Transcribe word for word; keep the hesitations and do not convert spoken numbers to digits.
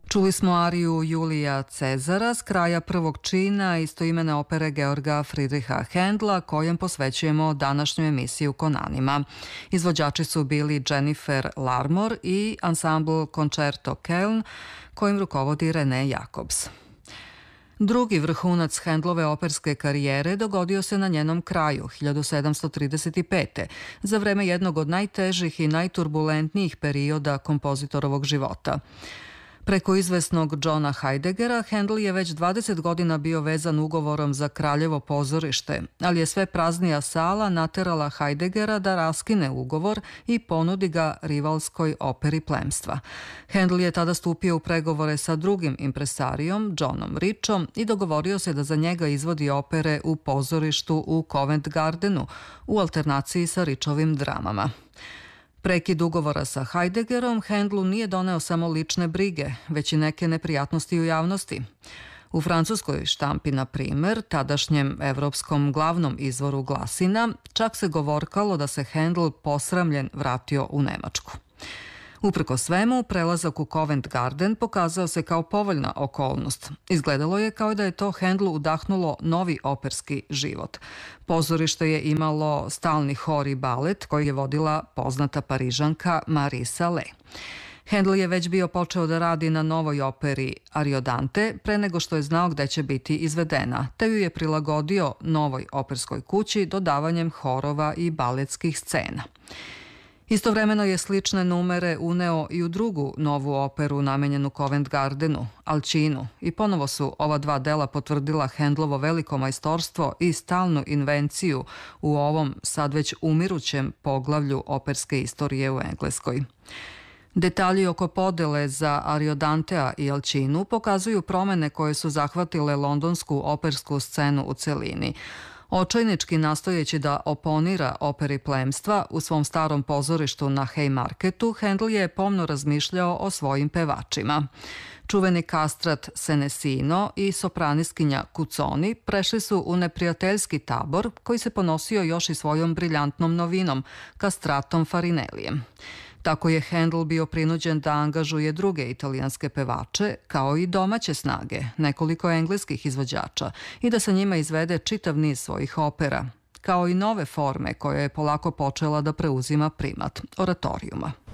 Čuli smo ariju Julija Cezara s kraja prvog čina istoimene opere Georga Friedricha Händla, kojem posvećujemo današnju emisiju Konanima. Izvođači su bili Jennifer Larmor i ansambl Concerto Köln, kojim rukovodi René Jacobs. Drugi vrhunac Händlove operske karijere dogodio se na njenom kraju, hiljadu sedamsto trideset pete. za vreme jednog od najtežih i najturbulentnijih perioda kompozitorovog života. Preko izvesnog Johna Heideggera, Händel je već dvadeset godina bio vezan ugovorom za Kraljevo pozorište, ali je sve praznija sala naterala Heideggera da raskine ugovor i ponudi ga rivalskoj operi plemstva. Händel je tada stupio u pregovore sa drugim impresarijom, Johnom Richom, i dogovorio se da za njega izvodi opere u pozorištu u Covent Gardenu, u alternaciji sa Richovim dramama. Prekid ugovora sa Heideggerom Händlu nije doneo samo lične brige, već i neke neprijatnosti u javnosti. U francuskoj štampi, na primer, tadašnjem evropskom glavnom izvoru glasina, čak se govorkalo da se Händel posramljen vratio u Nemačku. Uprko svemu, prelazak u Covent Garden pokazao se kao povoljna okolnost. Izgledalo je kao da je to Händlu udahnulo novi operski život. Pozorište je imalo stalni hor i balet koji je vodila poznata Parižanka Marie Salé. Händel je već bio počeo da radi na novoj operi Ariodante pre nego što je znao gde će biti izvedena, te ju je prilagodio novoj operskoj kući dodavanjem horova i baletskih scena. Istovremeno je slične numere uneo i u drugu novu operu namenjenu Covent Gardenu, Alcinu, i ponovo su ova dva dela potvrdila Händlovo veliko majstorstvo i stalnu invenciju u ovom sad već umirućem poglavlju operske istorije u Engleskoj. Detalji oko podele za Ariodantea i Alcinu pokazuju promene koje su zahvatile londonsku opersku scenu u celini. Očajnički nastojeći da oponira operi plemstva u svom starom pozorištu na Haymarketu, Händel je pomno razmišljao o svojim pevačima. Čuveni kastrat Senesino i sopraniskinja Cuzzoni prešli su u neprijateljski tabor koji se ponosio još i svojom briljantnom novinom, kastratom Farinellijem. Tako je Händel bio prinuđen da angažuje druge italijanske pevače, kao i domaće snage, nekoliko engleskih izvođača, i da sa njima izvede čitav niz svojih opera, kao i nove forme koje je polako počela da preuzima primat oratorijuma.